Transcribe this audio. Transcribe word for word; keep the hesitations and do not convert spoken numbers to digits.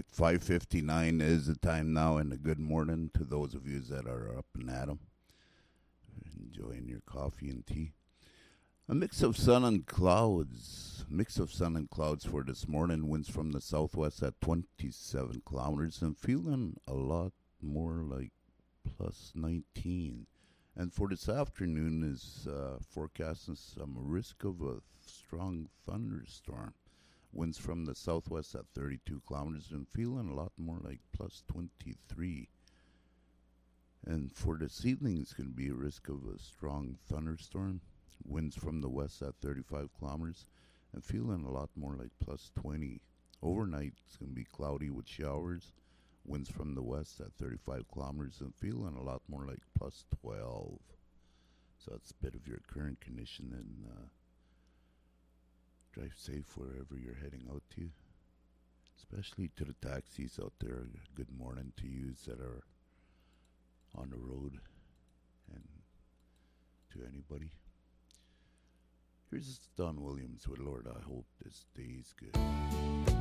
right, five fifty-nine is the time now, and a good morning to those of you that are up and at 'em, enjoying your coffee and tea. A mix of sun and clouds. Mix of sun and clouds for this morning. Winds from the southwest at twenty-seven kilometers and feeling a lot more like plus nineteen. And for this afternoon is uh, forecasting some risk of a strong thunderstorm. Winds from the southwest at thirty-two kilometers and feeling a lot more like plus twenty-three. And for this evening, it's going to be a risk of a strong thunderstorm. Winds from the west at thirty-five kilometers and feeling a lot more like plus twenty. Overnight, it's going to be cloudy with showers. Winds from the west at thirty-five kilometers and feeling a lot more like plus twelve. So that's a bit of your current condition, and uh, drive safe wherever you're heading out to. Especially to the taxis out there. Good morning to you that are on the road, and to anybody. Here's Don Williams with Lord, I hope this day's good.